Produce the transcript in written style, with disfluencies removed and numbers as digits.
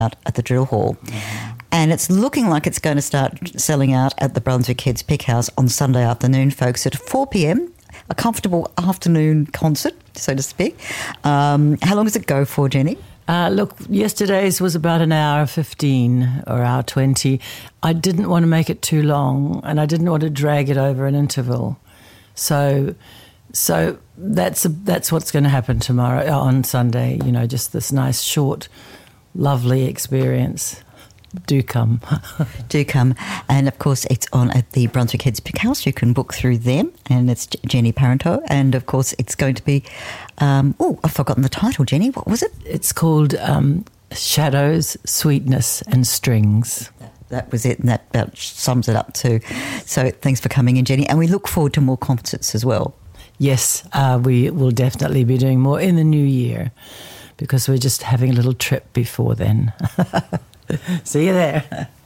out at the Drill Hall. And it's looking like it's going to start selling out at the Brunswick Kids Pick House on Sunday afternoon, folks, at 4 p.m, a comfortable afternoon concert, so to speak. How long does it go for, Jenny? Look, yesterday's was about an hour 15 or hour 20. I didn't want to make it too long, and I didn't want to drag it over an interval. So that's what's going to happen tomorrow, on Sunday, just this nice, short, lovely experience. Do come. Do come. And, of course, it's on at the Brunswick Kids Pick House. You can book through them, and it's Jenny Parenteau. And, of course, it's going to be... I've forgotten the title, Jenny. What was it? It's called Shadows, Sweetness and Strings. That was it, and that sums it up too. So thanks for coming in, Jenny. And we look forward to more concerts as well. Yes, we will definitely be doing more in the new year because we're just having a little trip before then. See you there.